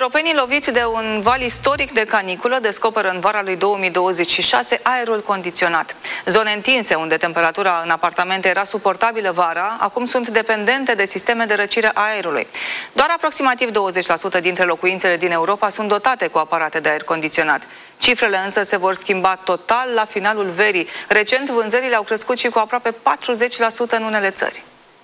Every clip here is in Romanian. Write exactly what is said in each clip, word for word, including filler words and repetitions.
Europenii loviți de un val istoric de caniculă descoperă în vara lui două mii douăzeci și șase aerul condiționat. Zone întinse unde temperatura în apartamente era suportabilă vara, acum sunt dependente de sisteme de răcire a aerului. Doar aproximativ douăzeci la sută dintre locuințele din Europa sunt dotate cu aparate de aer condiționat. Cifrele însă se vor schimba total la finalul verii. Recent, vânzările au crescut și cu aproape patruzeci la sută în unele țări.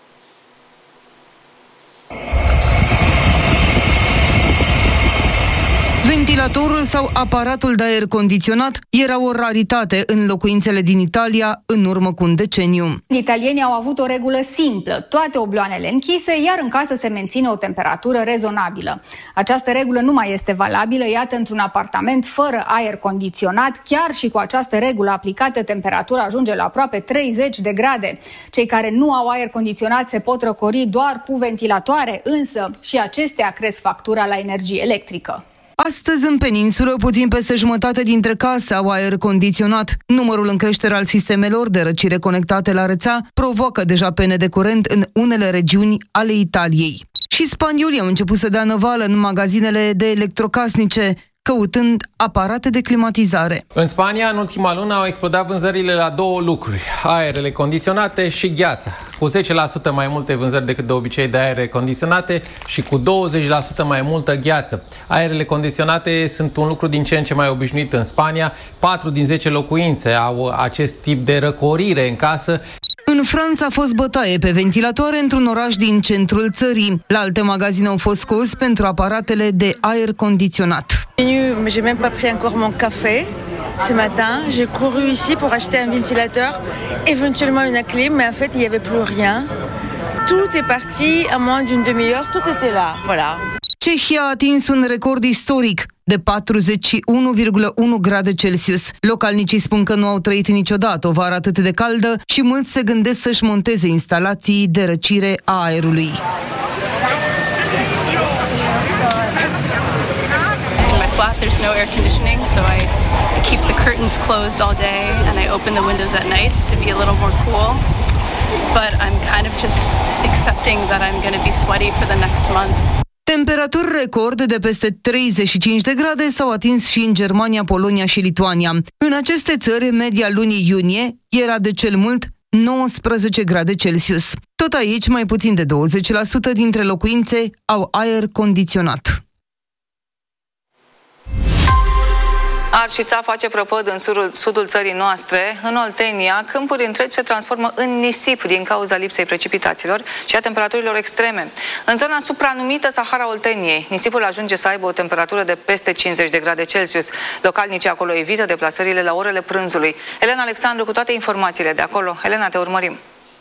Ventilatorul sau aparatul de aer condiționat era o raritate în locuințele din Italia în urmă cu un deceniu. Italienii au avut o regulă simplă, toate obloanele închise, iar în casă se menține o temperatură rezonabilă. Această regulă nu mai este valabilă, iată, într-un apartament fără aer condiționat, chiar și cu această regulă aplicată, temperatura ajunge la aproape treizeci de grade. Cei care nu au aer condiționat se pot răcori doar cu ventilatoare, însă și acestea cresc factura la energie electrică. Astăzi, în peninsulă, puțin peste jumătate dintre case au aer condiționat. Numărul în creștere al sistemelor de răcire conectate la rețea provoacă deja pene de curent în unele regiuni ale Italiei. Și spaniolii au început să dea năvală în magazinele de electrocasnice, căutând aparate de climatizare. În Spania, în ultima lună, au explodat vânzările la două lucruri: aerele condiționate și gheața. Cu zece la sută mai multe vânzări decât de obicei de aere condiționate și cu douăzeci la sută mai multă gheață. Aerele condiționate sunt un lucru din ce în ce mai obișnuit în Spania. patru din zece locuințe au acest tip de răcorire în casă. În Franța a fost bătaie pe ventilatoare într-un oraș din centrul țării. La alte magazine au fost scos pentru aparatele de aer condiționat. J'ai même pas pris encore mon café. Ce matin, j'ai couru ici pour acheter un ventilateur, éventuellement une clim, mais en fait, il y avait plus rien. Tout est parti en moins d'une demi-heure, tout était là. Voilà. Cehia a atins un record istoric de patruzeci și unu virgulă unu grade Celsius. Localnicii spun că nu au trăit niciodată o vară atât de caldă și mulți se gândesc să-și monteze instalații de răcire a aerului. In my flat there's no air conditioning, so I keep the curtains closed all day and I open the windows at night to be a little more cool. But I'm kind of just accepting that I'm going to be sweaty for the next month. Temperaturi record de peste treizeci și cinci de grade s-au atins și în Germania, Polonia și Lituania. În aceste țări, media lunii iunie era de cel mult nouăsprezece grade Celsius. Tot aici, mai puțin de douăzeci la sută dintre locuințe au aer condiționat. Arșița face prăpăd în sudul, sudul țării noastre. În Oltenia, câmpuri întregi se transformă în nisip din cauza lipsei precipitațiilor și a temperaturilor extreme. În zona supranumită Sahara Olteniei, nisipul ajunge să aibă o temperatură de peste cincizeci de grade Celsius. Localnicii acolo evită deplasările la orele prânzului. Elena Alexandru cu toate informațiile de acolo. Elena, te urmărim.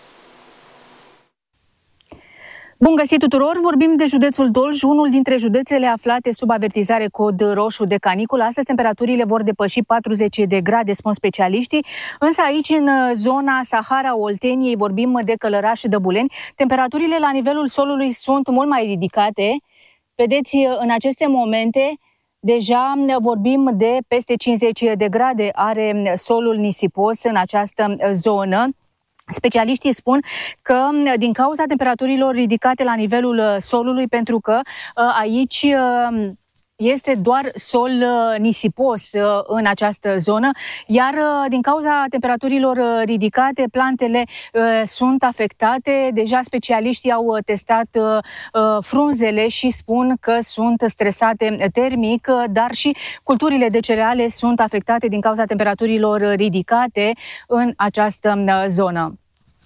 Bun găsit tuturor! Vorbim de județul Dolj, unul dintre județele aflate sub avertizare cod roșu de caniculă. Astăzi temperaturile vor depăși patruzeci de grade, spun specialiștii, însă aici în zona Sahara Olteniei vorbim de Călăraș și Dăbuleni. Temperaturile la nivelul solului sunt mult mai ridicate. Vedeți, în aceste momente deja vorbim de peste cincizeci de grade are solul nisipos în această zonă. Specialiștii spun că din cauza temperaturilor ridicate la nivelul solului, pentru că aici este doar sol nisipos în această zonă, iar din cauza temperaturilor ridicate, plantele sunt afectate. Deja specialiștii au testat frunzele și spun că sunt stresate termic, dar și culturile de cereale sunt afectate din cauza temperaturilor ridicate în această zonă.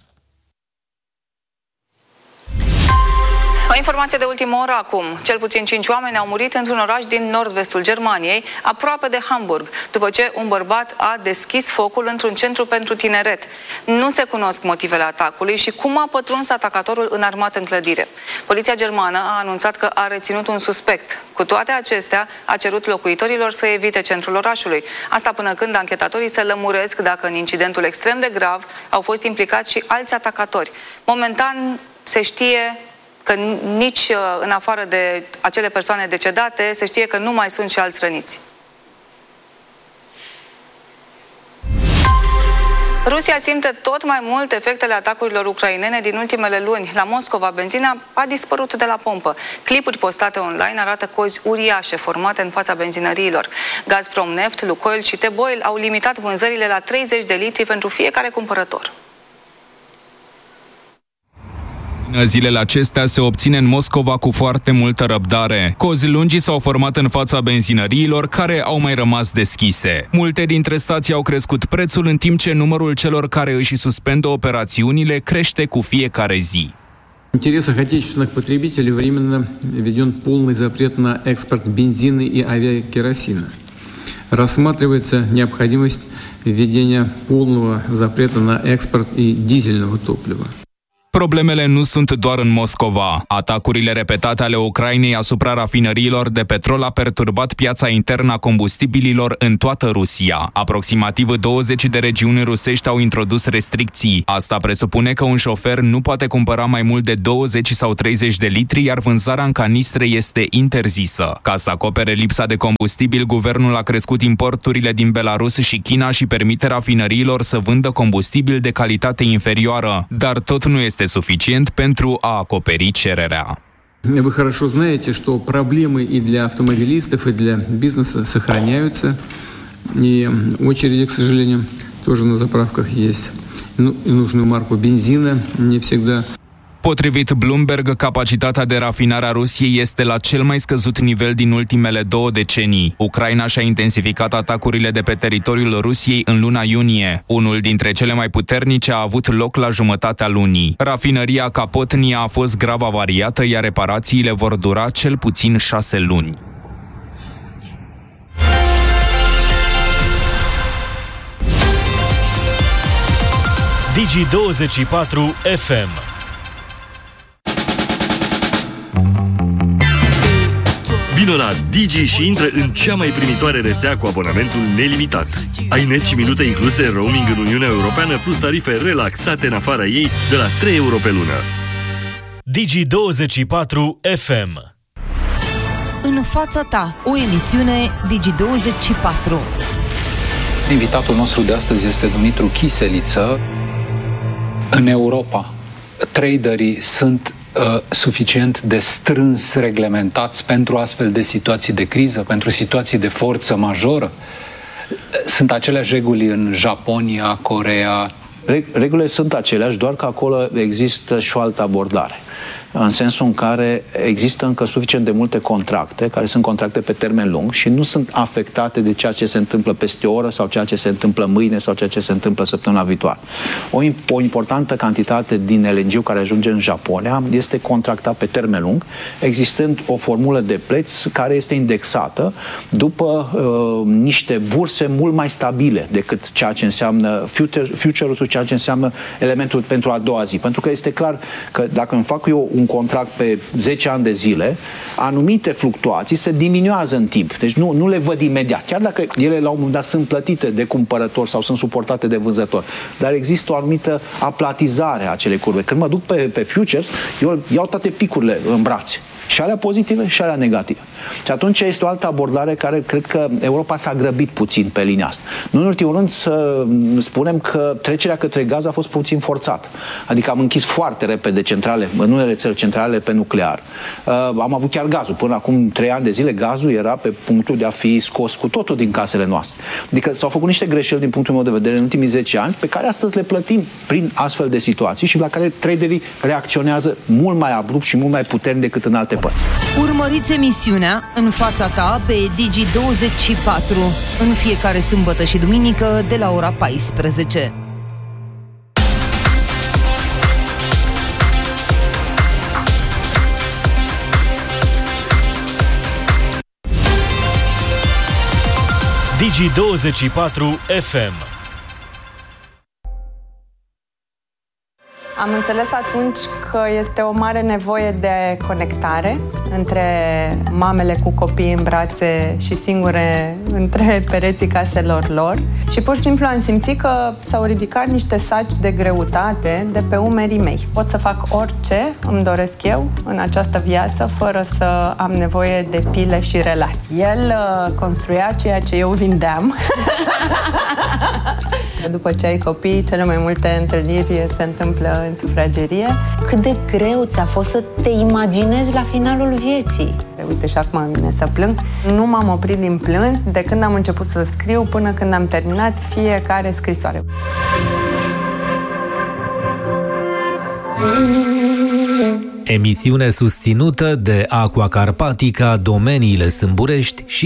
O informație de ultimă oră acum. Cel puțin cinci oameni au murit într-un oraș din nord-vestul Germaniei, aproape de Hamburg, după ce un bărbat a deschis focul într-un centru pentru tineret. Nu se cunosc motivele atacului și cum a pătruns atacatorul înarmat în clădire. Poliția germană a anunțat că a reținut un suspect. Cu toate acestea, a cerut locuitorilor să evite centrul orașului. Asta până când anchetatorii se lămuresc dacă în incidentul extrem de grav au fost implicați și alți atacatori. Momentan se știe că nici în afară de acele persoane decedate, se știe că nu mai sunt și alți răniți. Rusia simte tot mai mult efectele atacurilor ucrainene din ultimele luni. La Moscova, benzina a dispărut de la pompă. Clipuri postate online arată cozi uriașe formate în fața benzinăriilor. Gazprom Neft, Lukoil și Teboil au limitat vânzările la treizeci de litri pentru fiecare cumpărător. Zilele acestea se obține în Moscova cu foarte multă răbdare. Cozi lungi s-au format în fața benzinăriilor, care au mai rămas deschise. Multe dintre stații au crescut prețul, în timp ce numărul celor care își suspendă operațiunile crește cu fiecare zi. В интересах отечественных потребителей временно введен полный запрет на экспорт бензина и авиакеросина. Рассматривается необходимость введения полного запрета на экспорт и дизельного топлива. Problemele nu sunt doar în Moscova. Atacurile repetate ale Ucrainei asupra rafinăriilor de petrol a perturbat piața internă a combustibililor în toată Rusia. Aproximativ douăzeci de regiuni rusești au introdus restricții. Asta presupune că un șofer nu poate cumpăra mai mult de douăzeci sau treizeci de litri, iar vânzarea în canistre este interzisă. Ca să acopere lipsa de combustibil, guvernul a crescut importurile din Belarus și China și permite rafinăriilor să vândă combustibil de calitate inferioară. Dar tot nu este suficient pentru a acoperi cererea. Вы хорошо знаете, что проблемы и для автомобилистов, и для бизнеса сохраняются. И очереди, к сожалению, тоже на заправках есть. Ну, и нужную марку бензина не всегда. Potrivit Bloomberg, capacitatea de rafinare a Rusiei este la cel mai scăzut nivel din ultimele două decenii. Ucraina și-a intensificat atacurile de pe teritoriul Rusiei în luna iunie. Unul dintre cele mai puternice a avut loc la jumătatea lunii. Rafinăria Kapotnia a fost grav avariată, iar reparațiile vor dura cel puțin șase luni. Digi douăzeci și patru F M. Vino la Digi și intră în cea mai primitoare rețea cu abonamentul nelimitat. Ai net și minute incluse, roaming în Uniunea Europeană, plus tarife relaxate în afara ei de la trei euro pe lună. Digi douăzeci și patru F M. În fața ta, o emisiune Digi douăzeci și patru. Invitatul nostru de astăzi este Dumitru Chiseliță. În Europa, traderii sunt uh, suficient de strâns reglementați pentru astfel de situații de criză, pentru situații de forță majoră? Sunt aceleași reguli în Japonia, Coreea? Regulile sunt aceleași, doar că acolo există și o altă abordare. În sensul în care există încă suficient de multe contracte, care sunt contracte pe termen lung și nu sunt afectate de ceea ce se întâmplă peste o oră sau ceea ce se întâmplă mâine sau ceea ce se întâmplă săptămâna viitoare. O, o importantă cantitate din L N G care ajunge în Japonia este contractat pe termen lung, existând o formulă de plăți care este indexată după uh, niște burse mult mai stabile decât ceea ce înseamnă future-ul, ceea ce înseamnă elementul pentru a doua zi. Pentru că este clar că dacă îmi fac eu un contract pe zece ani de zile, anumite fluctuații se diminuează în timp. Deci nu, nu le văd imediat. Chiar dacă ele la un moment dat sunt plătite de cumpărător sau sunt suportate de vânzător. Dar există o anumită aplatizare a acelei curbe. Când mă duc pe, pe futures, eu iau toate picurile în brațe. Și alea pozitive și alea negative. Și atunci este o altă abordare care cred că Europa s-a grăbit puțin pe linia asta. Nu în ultimul rând să spunem că trecerea către gaz a fost puțin forțată. Adică am închis foarte repede centrale, în unele țări centrale pe nuclear. Uh, am avut chiar gazul. Până acum trei ani de zile gazul era pe punctul de a fi scos cu totul din casele noastre. Adică s-au făcut niște greșeli din punctul meu de vedere în ultimii zece ani pe care astăzi le plătim prin astfel de situații și la care traderii reacționează mult mai abrupt și mult mai puternic decât în alte părți. Urmăriți emisiunea În fața ta pe Digi douăzeci și patru în fiecare sâmbătă și duminică de la ora paisprezece. Digi douăzeci și patru F M. Am înțeles atunci că este o mare nevoie de conectare între mamele cu copii în brațe și singure între pereții caselor lor și pur și simplu am simțit că s-au ridicat niște saci de greutate de pe umerii mei. Pot să fac orice îmi doresc eu în această viață fără să am nevoie de pile și relații. El uh, construia ceea ce eu vindeam. După ce ai copii, cele mai multe întâlniri se întâmplă în sufragerie. Cât de greu ți-a fost să te imaginezi la finalul vieții? Uite, și acum îmi vine să plâng. Nu m-am oprit din plâns de când am început să scriu până când am terminat fiecare scrisoare. Emisiune susținută de Aqua Carpatica, Domeniile Sâmburești și